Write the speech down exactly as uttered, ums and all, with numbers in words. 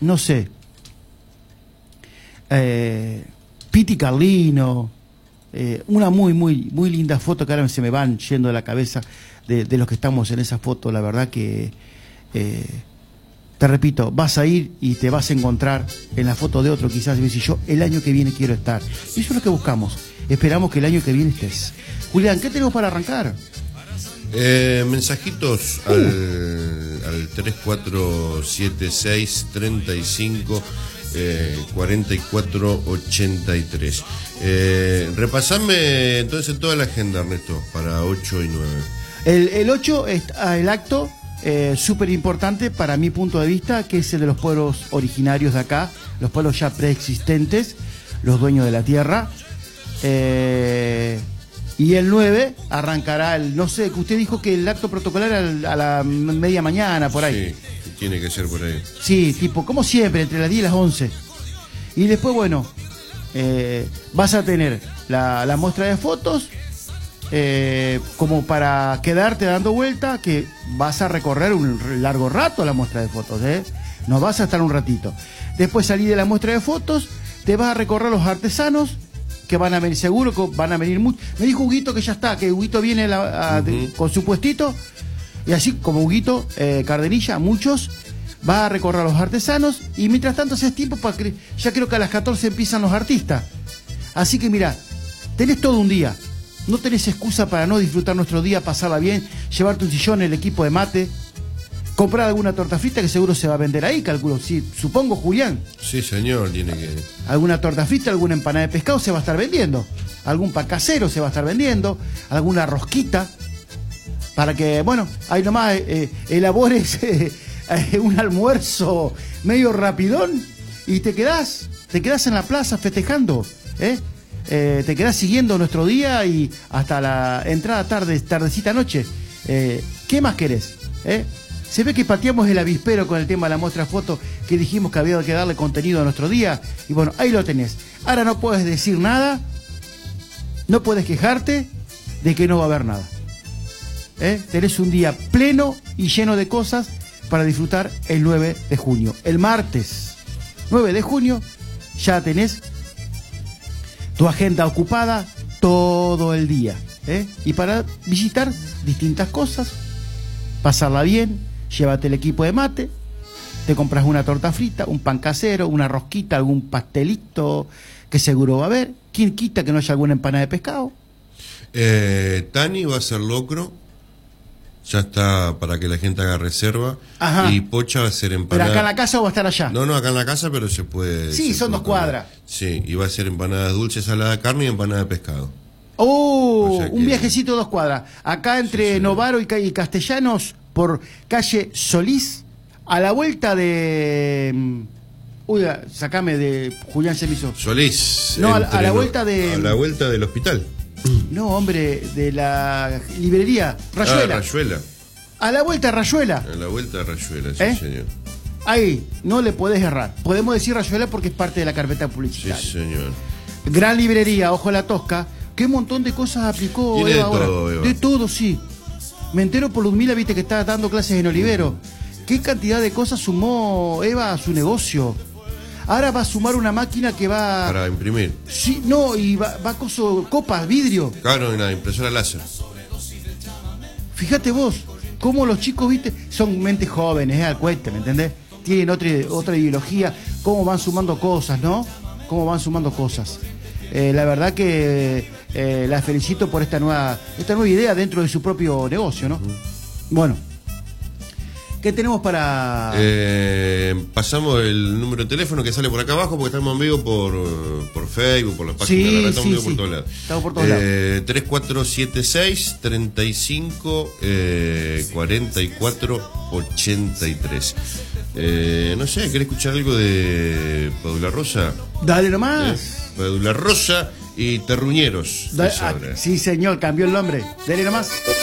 no sé, eh, Piti Carlino, eh, una muy, muy, muy linda foto que ahora se me van yendo de la cabeza de, de los que estamos en esa foto. La verdad que, eh, te repito, vas a ir y te vas a encontrar en la foto de otro, quizás, y decir, yo el año que viene quiero estar. Y eso es lo que buscamos. Esperamos que el año que viene estés. Julián, ¿qué tenemos para arrancar? Eh, mensajitos uh. al, al tres cuatro siete seis, treinta y cinco, cuarenta y cuatro ochenta y tres. Eh, repasame entonces toda la agenda, Ernesto, para ocho y nueve. El, el ocho es el acto eh, súper importante para mi punto de vista, que es el de los pueblos originarios de acá, los pueblos ya preexistentes, los dueños de la tierra. Eh, y el nueve arrancará el, no sé, que usted dijo que el acto protocolar a la media mañana, por ahí. Sí, tiene que ser por ahí. Sí, tipo, como siempre, entre las diez y las once. Y después, bueno, eh, vas a tener la, la muestra de fotos, eh, como para quedarte dando vuelta, que vas a recorrer un largo rato la muestra de fotos, ¿eh? No vas a estar un ratito. Después salí de la muestra de fotos, te vas a recorrer los artesanos, que van a venir, seguro que van a venir muchos. Me dijo Huguito que ya está, que Huguito viene la, a, uh-huh. de, con su puestito, y así como Huguito, eh, Cardenilla, muchos, va a recorrer a los artesanos, y mientras tanto haces tiempo para que, ya creo que a las catorce empiezan los artistas. Así que mira, tenés todo un día, no tenés excusa para no disfrutar nuestro día, pasarla bien, llevarte un sillón, el equipo de mate, comprar alguna torta frita que seguro se va a vender ahí, calculo, sí, supongo, Julián. Sí, señor, tiene que... Alguna torta frita, alguna empanada de pescado se va a estar vendiendo, algún pan casero se va a estar vendiendo, alguna rosquita, para que, bueno, ahí nomás eh, elabores eh, eh, un almuerzo medio rapidón y te quedás, te quedás en la plaza festejando, ¿eh? Eh, te quedás siguiendo nuestro día y hasta la entrada tarde, tardecita noche. Eh, ¿Qué más querés? ¿Eh? Se ve que pateamos el avispero con el tema de la muestra foto, que dijimos que había que darle contenido a nuestro día. Y bueno, ahí lo tenés. Ahora no puedes decir nada, no puedes quejarte de que no va a haber nada. ¿Eh? Tenés un día pleno y lleno de cosas para disfrutar el nueve de junio. El martes nueve de junio ya tenés tu agenda ocupada todo el día. ¿Eh? Y para visitar distintas cosas, pasarla bien. Llévate el equipo de mate, te compras una torta frita, un pan casero, una rosquita, algún pastelito que seguro va a haber. ¿Quién quita que no haya alguna empanada de pescado? Eh, Tani va a ser locro, ya está para que la gente haga reserva. Ajá. Y Pocha va a ser empanada. ¿Pero acá en la casa o va a estar allá? No, no, acá en la casa, pero se puede... Sí, se son puede dos cuadras. Sí, y va a ser empanadas dulces, salada de carne y empanada de pescado. ¡Oh! O sea que... un viajecito de dos cuadras. Acá entre sí, sí. Novaro y, y Castellanos, por calle Solís, a la vuelta de... Uy, sacame de... Julián se me hizo... Solís. No, a, a la vuelta de... A la vuelta del hospital. No, hombre, de la librería Rayuela. Ah, Rayuela. A la vuelta de Rayuela. A la vuelta de Rayuela, sí, ¿Eh? señor. Ahí, no le podés errar. Podemos decir Rayuela porque es parte de la carpeta publicitaria. Sí, señor. Gran librería, Ojo de la Tosca. ¿Qué montón de cosas aplicó Eva Eva de ahora? todo, Eva. De todo, sí. Me entero por Ludmila, viste que está dando clases en Olivero. ¿Qué cantidad de cosas sumó Eva a su negocio? Ahora va a sumar una máquina que va... Para imprimir. Sí, no, y va, va a coso, copas, vidrio. Claro, en la impresora láser. Fíjate vos, cómo los chicos, viste, son mentes jóvenes, eh, al cuente, ¿me entendés? Tienen otra, otra ideología, cómo van sumando cosas, ¿no? Cómo van sumando cosas. Eh, la verdad que eh, la felicito por esta nueva, esta nueva idea dentro de su propio negocio, ¿no? Uh-huh. Bueno. ¿Qué tenemos para...? Eh, pasamos el número de teléfono que sale por acá abajo porque estamos en vivo por, por Facebook, por la página sí, de la red, estamos sí, en vivo sí. por todos lados. Estamos por todos lados. Eh, tres cuatro siete seis, treinta y cinco, cuarenta y cuatro ochenta y tres. Eh, no sé, ¿querés escuchar algo de Padula Rosa? Dale nomás. ¿Eh? Padula Rosa y Terruñeros. Da- ah, sí, señor, cambió el nombre. Dale nomás.